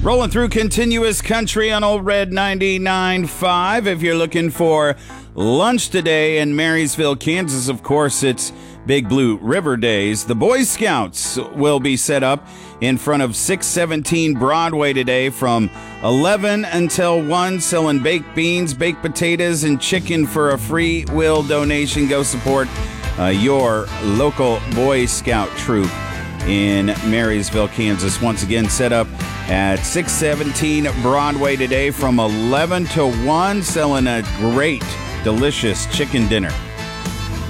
Rolling through continuous country on Old Red 99.5. If you're looking for lunch today in Marysville, Kansas, of course, it's Big Blue River Days. The Boy Scouts will be set up in front of 617 Broadway today from 11 until 1, selling baked beans, baked potatoes, and chicken for a free will donation. Go support your local Boy Scout troop in Marysville, Kansas. Once again, set up at 617 Broadway today from 11 to 1, selling a great, delicious chicken dinner.